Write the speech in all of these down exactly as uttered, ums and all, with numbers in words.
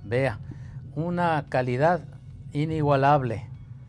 Vea, una calidad inigualable.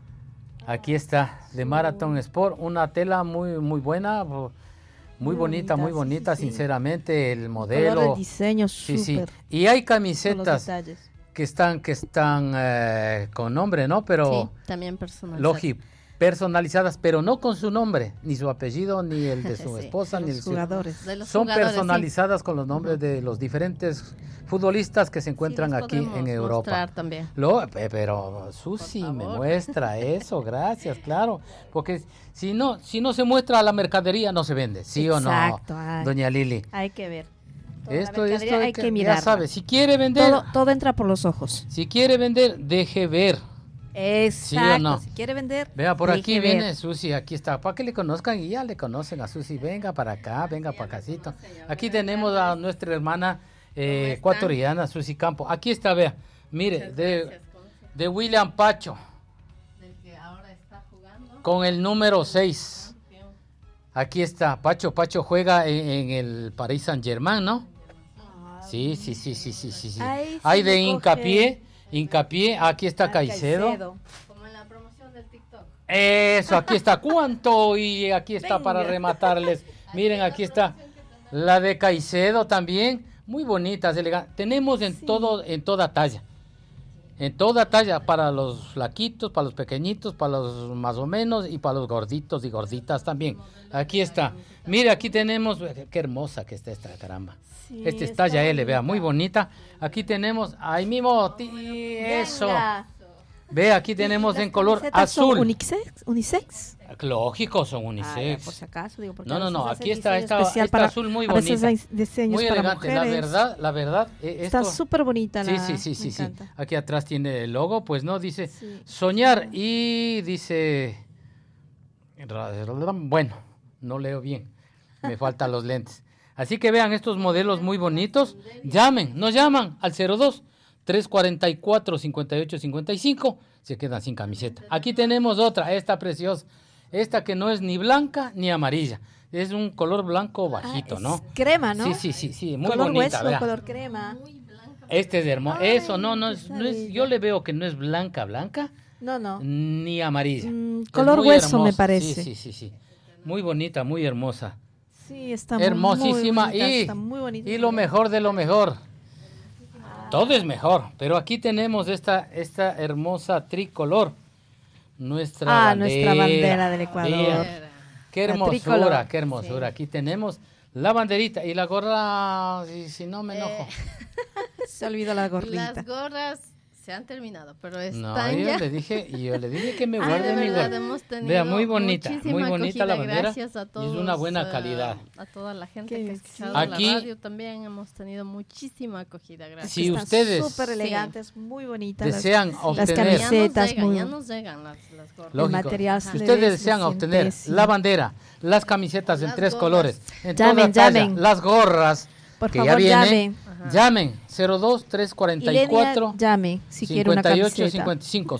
Aquí está, de Marathon Sport, una tela muy muy buena, muy, muy bonita, bonita, muy bonita, sí, sí, sinceramente, el modelo. Color, el diseño, sí, súper. Sí. Y hay camisetas que están, que están eh, con nombre, ¿no? Pero sí, también personalizadas. Lógico, personalizadas, pero no con su nombre, ni su apellido, ni el de su sí, esposa, ni el jugadores. De los Son jugadores, personalizadas sí. con los nombres uh-huh. de los diferentes futbolistas que se encuentran sí, aquí en Europa. También. Lo, pero Susi me muestra eso, gracias, claro, porque si no, si no se muestra la mercadería no se vende, ¿sí Exacto, o no, ay, doña Lili? Hay que ver. Toda esto, esto hay que, que mirar. Ya sabe, si quiere vender, todo, todo entra por los ojos. Si quiere vender, deje ver. Exacto, ¿sí o no? Si quiere vender, vea, por aquí ver. Viene Susi, aquí está, para que le conozcan y ya le conocen a Susi, venga para acá, venga para casito. Aquí tenemos a nuestra hermana eh, ecuatoriana, Susi Campo. Aquí está, vea, mire, de, de William Pacho, del que ahora está jugando, con el número seis. Aquí está, Pacho, Pacho juega en, en el Paris Saint-Germain, ¿no? Sí, sí, sí, sí, sí, sí, sí. Hay de hincapié. Hincapié, aquí está ah, Caicedo. Caicedo. Como en la promoción del TikTok. Eso, aquí está. ¿Cuánto? Y aquí está Venga. Para rematarles. Miren, aquí está la de Caicedo también. Muy bonitas, elegantes. Tenemos en sí. todo, en toda talla. En toda talla, para los flaquitos, para los pequeñitos, para los más o menos y para los gorditos y gorditas también. Aquí está. Mire, aquí tenemos, qué hermosa que está esta, caramba. Sí, este es talla L, vea, muy bonita. Aquí tenemos, ahí mismo, tí, eso. Ve, aquí tenemos en color azul. ¿Son unisex? ¿Unisex? Lógico, son unisex. Ah, por si acaso, digo, porque no, no, no, aquí está esta, esta para, azul muy bonita. Muy elegante, la verdad, la verdad. Eh, esto, está súper bonita. Sí, la, sí, sí, sí, sí. Aquí atrás tiene el logo, pues no, dice sí. soñar y dice, bueno, no leo bien, me faltan los lentes. Así que vean estos modelos muy bonitos. Llamen, nos llaman al cero dos, tres cuatro cuatro, cinco ocho cinco cinco. Se quedan sin camiseta. Aquí tenemos otra, esta preciosa. Esta que no es ni blanca ni amarilla. Es un color blanco bajito, ah, ¿no? Crema, ¿no? Sí, sí, sí, sí. Muy color bonita, hueso, vea. color crema. Este es hermoso. Eso, no, no es, no es. Yo le veo que no es blanca, blanca. No, no. Ni amarilla. Mm, color hueso, hermosa. Me parece. Sí, sí, sí, sí. Muy bonita, muy hermosa. Sí, está hermosísima muy bonita, y, está muy bonita. Y lo mejor de lo mejor. Ah. Todo es mejor, pero aquí tenemos esta, esta hermosa tricolor. Nuestra ah, bandera. nuestra bandera del Ecuador. Bien. Qué hermosura, qué hermosura. Sí. Aquí tenemos la banderita y la gorra, si, si no me enojo. Eh. Se olvidó la gorrita. Las gorras se han terminado, pero están no, yo ya. le dije, yo le dije que me ah, guarde mi gorra. Vea, muy bonita, muy bonita la bandera. Gracias a todos, y es una buena calidad. Uh, a toda la gente que ha escuchado aquí, la radio también hemos tenido muchísima acogida. Gracias. Si ustedes súper elegantes, sí. muy bonitas. Desean las, obtener las camisetas, ya nos llegan, muy ya nos llegan las, las gorras. Lógico. El material si ustedes desean obtener sí. la bandera, las camisetas las en tres gorras. colores, en llamen, toda talla, llamen. las gorras, por que favor, ya vienen, llamen. Llamen cero dos, tres cuatro cuatro, llame si quiere una camiseta. cincuenta y ocho cincuenta y cinco.